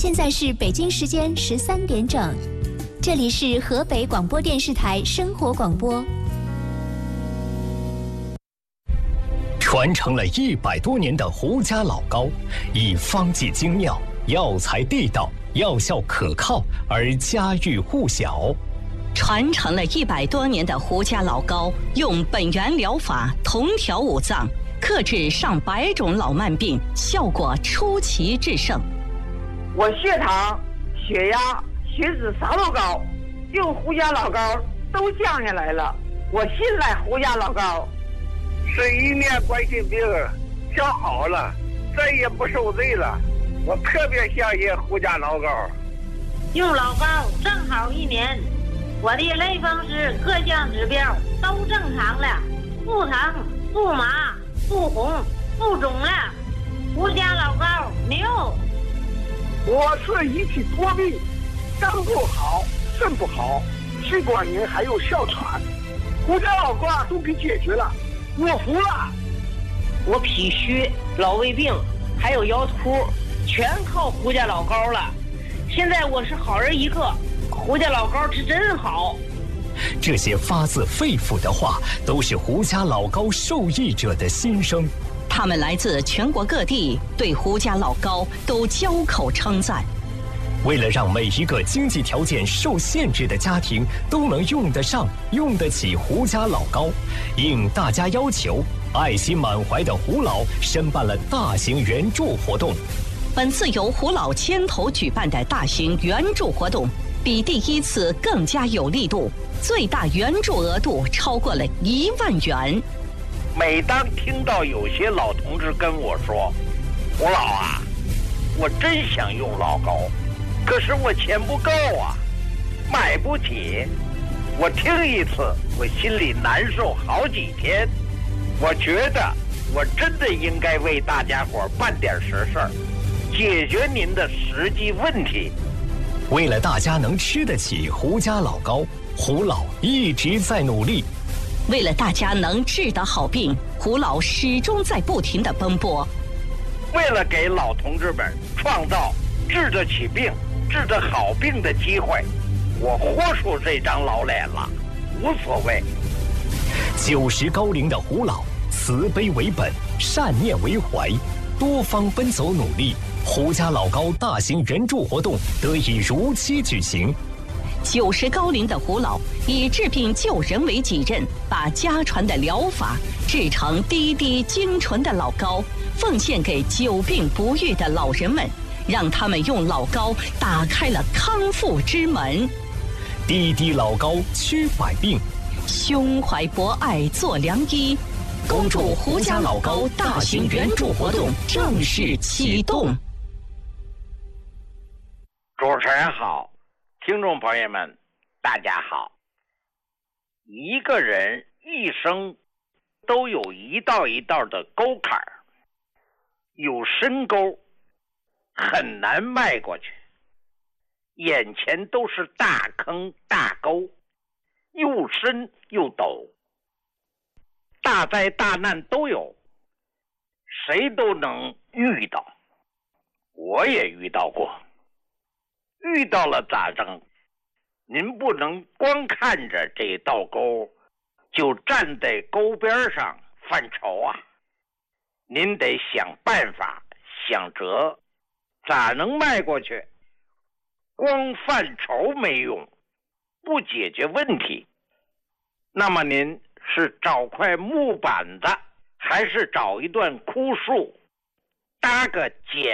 现在是北京时间13点整，这里是河北广播电视台生活广播。 传承了100多年的胡家老糕，以方剂精妙、药材地道、药效可靠而家喻户晓。 传承了100多年的胡家老糕，用本源疗法同调五脏，克制上百种老慢病，效果出奇制胜。 我血糖、血压、血脂啥都高，用胡家老糕都降下来了。我信赖胡家老糕。 11年冠心病调好了，再也不受罪了。我特别相信胡家老糕。 用老膏正好1年，我的类风湿各项指标都正常了，不疼不麻不红不肿了。胡家老膏牛。 我是一体多病，肝不好，肾不好，气管炎还有哮喘，胡家老膏都给解决了，我服了。 我脾虚、老胃病还有腰突，全靠胡家老膏了。现在我是好人一个，胡家老膏是真好。 这些发自肺腑的话，都是胡家老膏受益者的心声。 他们来自全国各地，对胡家老糕都交口称赞。 为了让每一个经济条件受限制的家庭都能用得上、用得起胡家老糕，应大家要求，爱心满怀的胡老申办了大型援助活动。 本次由胡老牵头举办的大型援助活动，比第1次更加有力度，最大援助额度超过了1万元。 每当听到有些老同志跟我说：“胡老啊，我真想用老膏，可是我钱不够啊，买不起。”我听一次，我心里难受好几天。我觉得我真的应该为大家伙办点实事儿，解决您的实际问题。 为了大家能吃得起胡家老膏，胡老一直在努力。 为了大家能治得好病，胡老始终在不停地奔波。 为了给老同志们创造治得起病、治得好病的机会，我豁出这张老脸了，无所谓。 90高龄的胡老，慈悲为本，善念为怀，多方奔走努力，胡家老膏大型援助活动得以如期举行。 90高龄的胡老以治病救人为己任，把家传的疗法制成滴滴精纯的老膏，奉献给久病不愈的老人们，让他们用老膏打开了康复之门。 滴滴老膏驱百病， 胸怀博爱做良医。恭祝胡家老膏大型援助活动正式启动。 主持人好，听众朋友们大家好。一个人一生都有一道一道的沟坎儿，有深沟很难迈过去，眼前都是大坑大沟，又深又陡，大灾大难都有，谁都能遇到。我也遇到过，遇到了咋整？您不能光看着这道沟就站在沟边上犯愁啊，您得想办法想辙，咋能迈过去？光犯愁没用，不解决问题。那么您是找块木板子，还是找一段枯树，搭个简